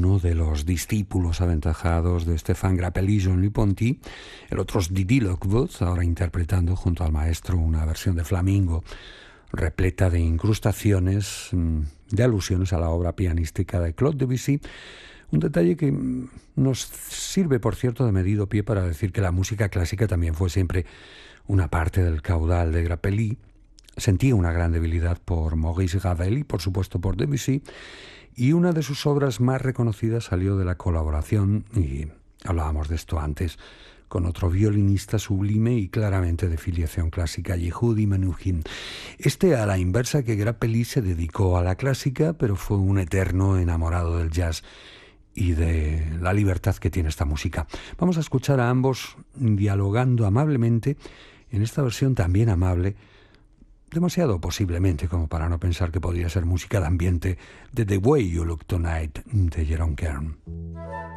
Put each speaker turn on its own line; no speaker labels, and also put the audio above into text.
uno de los discípulos aventajados de Stéphane Grappelli y Jean-Louis Ponty. El otro es Didi Lockwood, ahora interpretando junto al maestro una versión de Flamingo repleta de incrustaciones, de alusiones a la obra pianística de Claude Debussy. Un detalle que nos sirve, por cierto, de medido pie para decir que la música clásica también fue siempre una parte del caudal de Grappelli. Sentía una gran debilidad por Maurice Ravel y, por supuesto, por Debussy, y una de sus obras más reconocidas salió de la colaboración, y hablábamos de esto antes, con otro violinista sublime y claramente de filiación clásica, Yehudi Menuhin. A la inversa que Grappelli se dedicó a la clásica, pero fue un eterno enamorado del jazz y de la libertad que tiene esta música. Vamos a escuchar a ambos dialogando amablemente en esta versión también amable, demasiado posiblemente como para no pensar que podría ser música de ambiente, de The Way You Look Tonight de Jerome Kern.